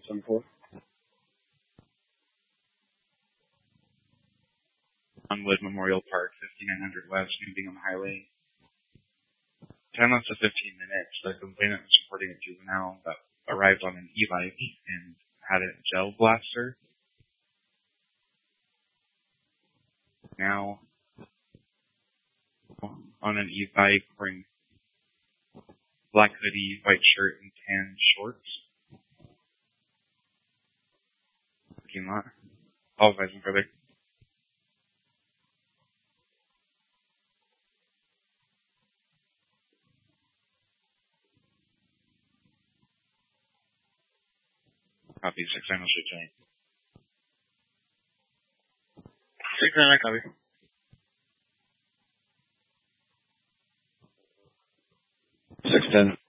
7-4. On Wood Memorial Park, 5900 West, New Bingham Highway. Time lapse of 15 minutes. The complainant was reporting a juvenile that arrived on an e-bike and had a gel blaster. Now, on an e-bike, wearing black hoodie, white shirt, and tan shorts. Parking lot. All advising further. Copy 6-9, I'll shoot joint. 6-9, I copy. 6-10.